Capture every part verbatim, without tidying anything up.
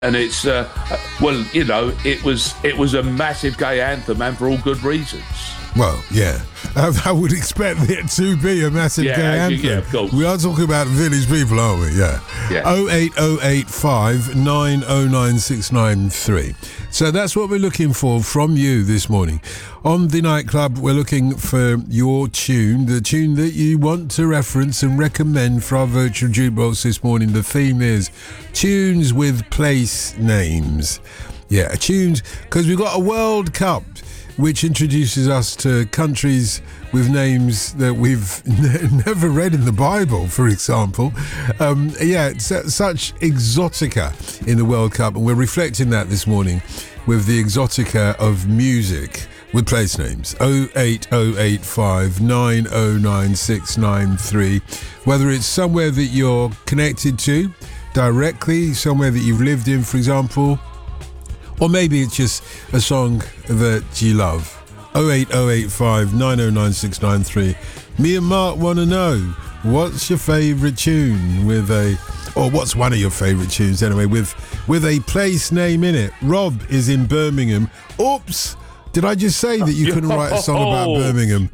And it's, uh, well, you know, it was it was a massive gay anthem, and for all good reasons. Well, yeah. I, I would expect it to be a massive Yeah, gay actually, anthem. yeah, of course. We are talking about village people, aren't we? Yeah. Yeah. oh eight oh eight five nine oh nine six nine three. So that's what we're looking for from you this morning. On the nightclub, we're looking for your tune, the tune that you want to reference and recommend for our virtual jukebox this morning. The theme is tunes with place names. Yeah, tunes, because we've got a World Cup which introduces us to countries with names that we've n- never read in the Bible, for example. Um, yeah, it's such exotica in the World Cup, and we're reflecting that this morning with the exotica of music with place names. oh eight oh eight five nine oh nine six nine three. Whether it's somewhere that you're connected to directly, somewhere that you've lived in, for example, or maybe it's just a song that you love. oh eight oh eight five nine oh nine six nine three. Me and Mark want to know, what's your favourite tune with a, or what's one of your favourite tunes anyway, with with a place name in it? Rob is in Birmingham. Oops! Did I just say that you couldn't write a song about Birmingham?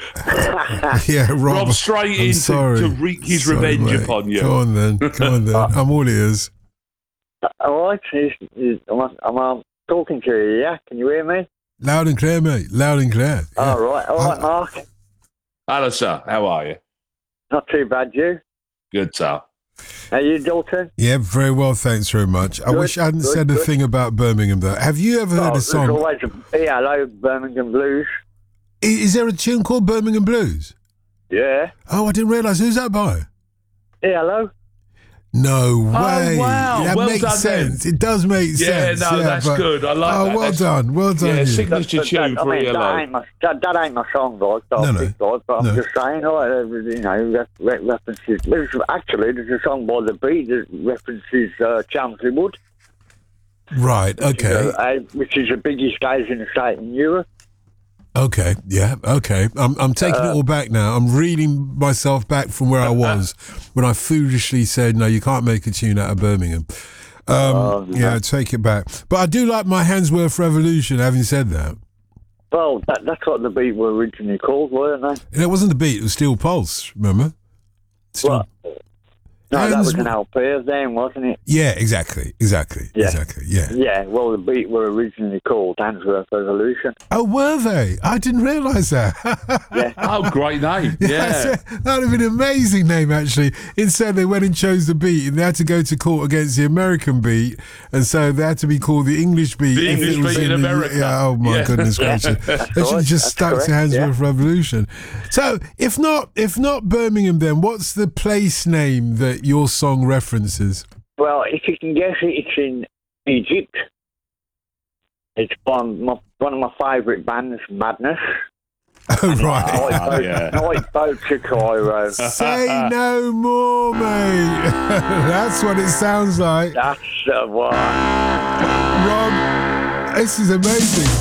Yeah, Rob. Rob straight I'm in sorry. to, to wreak his Sorry, revenge mate. upon you. Come on then, come on then. I'm all ears. All right, is, is, am, I, am I talking to you, yeah? Can you hear me? Loud and clear, mate. Loud and clear. Yeah. All right, all right, I- Mark. Hello, sir. How are you? Not too bad, you? Good, sir. Are you, Dalton? Yeah, very well, thanks very much. I Good, wish I hadn't good, said a good. thing about Birmingham, though. Have you ever heard Oh, a there's song? always a, yeah, hello, Birmingham Blues. I- Is there a tune called Birmingham Blues? Yeah. Oh, I didn't realise. Who's that by? Yeah, hello. No way. wow. That Well makes done, sense. It does make Yeah, sense. no, that's but- good. I like oh, that. well That's- done. Well done. Yeah, you. signature tune that, for I mean, hello. that, ain't my, that, that ain't my song, guys. No, No, no. guys, but I'm No. just saying, all right, you know, re- re- references. There's, actually, there's a song by The Beat that references uh, Chelmsley Wood. Right, okay. Uh, uh, which is the biggest gazing estate in Europe. Okay, yeah, okay. I'm I'm taking Uh, it all back now. I'm reeling myself back from where I was when I foolishly said, no, you can't make a tune out of Birmingham. Um, Oh, yeah, no. take it back. But I do like my Handsworth Revolution, having said that. Well, that, that's what The Beat were originally called, weren't they? And it wasn't the beat, it was Steel Pulse, remember? Steel- Well, no, that was Hands- an L P of them, wasn't it? Yeah, exactly, exactly, Yeah. exactly, yeah. Yeah, well, The Beat were originally called Handsworth Revolution. Oh, were they? I didn't realise that. Yeah. Oh, great name. Yeah, Yeah. that's- that would have been an amazing name, actually. Instead, they went and chose the beat, and they had to go to court against the American beat, and so they had to be called the English beat. The if it English was beat in the- America. Yeah, oh my Yeah. goodness gracious! They should have right, just that's stuck to correct, Handsworth Revolution. So, if not, if not Birmingham, then what's the place name that your song references? Well, if you can guess it, it's in Egypt. It's one, my, one of my favourite bands, Madness. Oh, right. Night boat, yeah. night boat to Cairo. Say no more, mate. That's what it sounds like. That's the one. Rob, this is amazing.